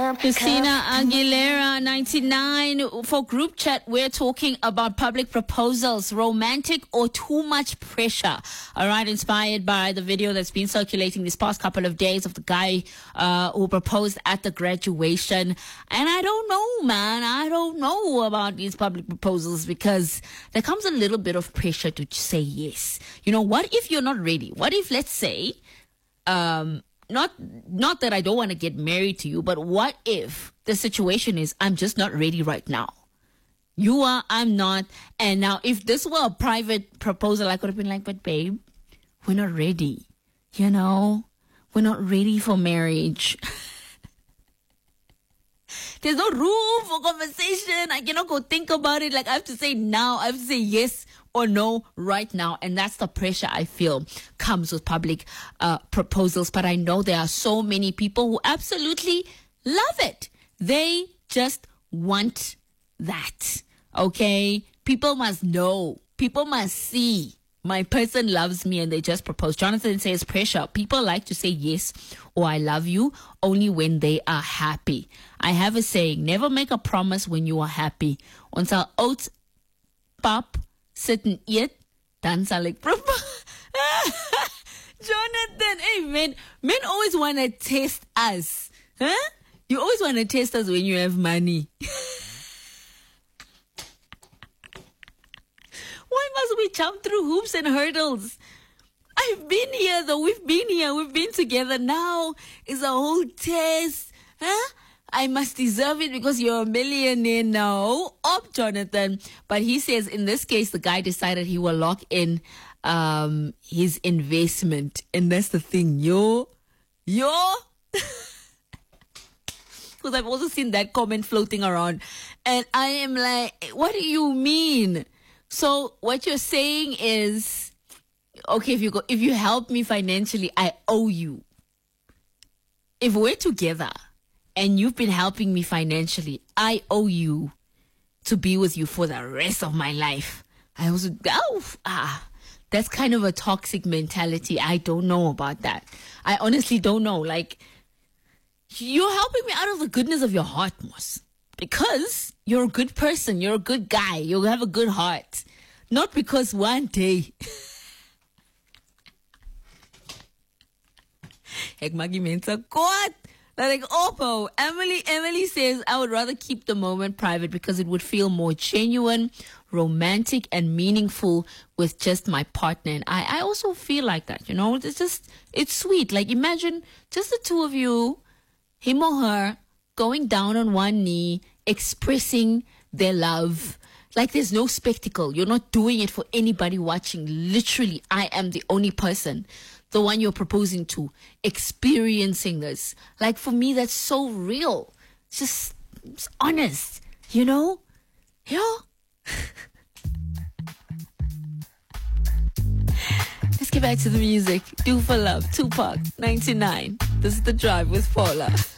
Christina Aguilera, 99. For group chat, we're talking about public proposals, romantic or too much pressure. All right, inspired by the video that's been circulating these past couple of days of the guy who proposed at the graduation. And I don't know, man. I don't know about these public proposals because there comes a little bit of pressure to say yes. You know, what if you're not ready? What if, let's say, not that I don't want to get married to you, but what if the situation is I'm just not ready right now? You are, I'm not. And now if this were a private proposal, I could have been like, but babe, we're not ready. You know, we're not ready for marriage. There's no room for conversation. I cannot go think about it. Like, I have to say now. I have to say yes or no right now. And that's the pressure I feel comes with public proposals. But I know there are so many people who absolutely love it. They just want that. Okay? People must know. People must see. My person loves me and they just propose. Jonathan says pressure. People like to say yes or I love you only when they are happy. I have a saying, never make a promise when you are happy. Ons sal oud pap sit en eet, dan sal ek propose. Jonathan, hey men always want to test us. Huh? You always want to test us when you have money. Why must we jump through hoops and hurdles? I've been here though. We've been here. We've been together. Now is a whole test. Huh? I must deserve it because you're a millionaire now. Up, Jonathan. But he says in this case, the guy decided he will lock in his investment. And that's the thing. Yo. Because I've also seen that comment floating around. And I am like, what do you mean? So what you're saying is, okay, if you help me financially, I owe you. If we're together and you've been helping me financially, I owe you to be with you for the rest of my life. I was, that's kind of a toxic mentality. I don't know about that. I honestly don't know. Like, you're helping me out of the goodness of your heart, Moss. Because you're a good person. You're a good guy. You have a good heart. Not because one day. Ek magi mense kwaad. Like, Oppo. Emily says, I would rather keep the moment private because it would feel more genuine, romantic, and meaningful with just my partner. And I also feel like that, you know. It's sweet. Like, imagine just the two of you, him or her, going down on one knee, expressing their love. Like, there's no spectacle. You're not doing it for anybody watching. Literally, I am the only person, the one you're proposing to, experiencing this. Like, for me, that's so real. It's honest, you know? Yeah. Let's get back to the music. Do for Love, Tupac, 99. This is The Drive with Paula.